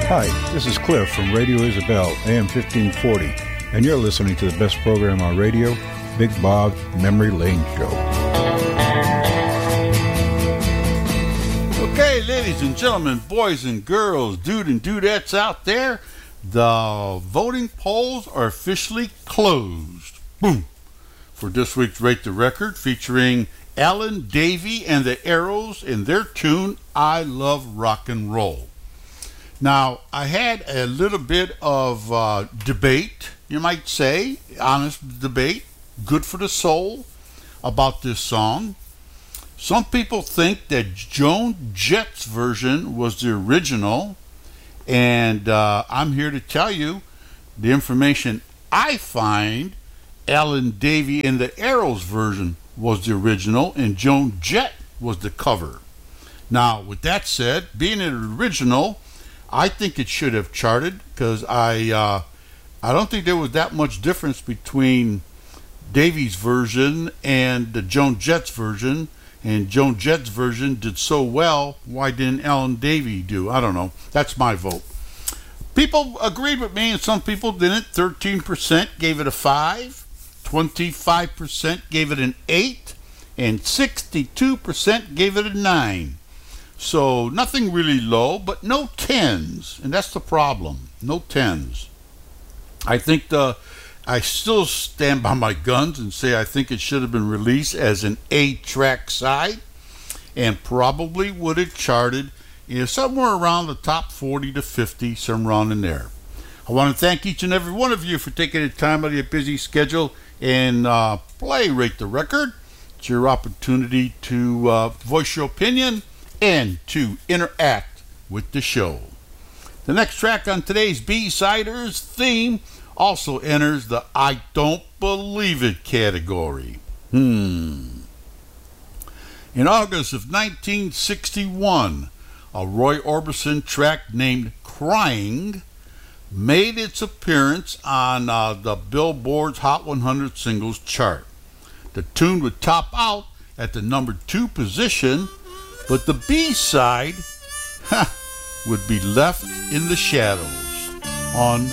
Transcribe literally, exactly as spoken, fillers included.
Hi, this is Cliff from Radio Isabel, A M fifteen forty, and you're listening to the best program on radio, Big Bob's Memory Lane Show. Okay, ladies and gentlemen, boys and girls, dude and dudettes out there, the voting polls are officially closed. Boom! For this week's Rate the Record, featuring Alan Davey and the Arrows in their tune, I Love Rock and Roll. Now, I had a little bit of uh, debate, you might say, honest debate, good for the soul, about this song. Some people think that Joan Jett's version was the original, and uh, I'm here to tell you the information I find. Alan Davey and the Arrows version was the original, and Joan Jett was the cover. Now, with that said, being an original, I think it should have charted, because I uh, I don't think there was that much difference between Davey's version and the Joan Jett's version. And Joan Jett's version did so well, why didn't Alan Davey do? I don't know. That's my vote. People agreed with me and some people didn't. thirteen percent gave it a five, twenty-five percent gave it an eight, and sixty-two percent gave it a nine. So nothing really low, but no tens, and that's the problem. No tens. I think the I still stand by my guns and say I think it should have been released as an A-track side, and probably would have charted, you know, somewhere around the top forty to fifty, somewhere around in there. I want to thank each and every one of you for taking the time out of your busy schedule and uh, play Rate the Record. It's your opportunity to uh, voice your opinion and to interact with the show. The next track on today's B-Siders theme also enters the I Don't Believe It category. Hmm. In August of nineteen sixty-one, a Roy Orbison track named Crying made its appearance on uh, the Billboard's Hot one hundred Singles chart. The tune would top out at the number two position, but the B-side ha, would be left in the shadows on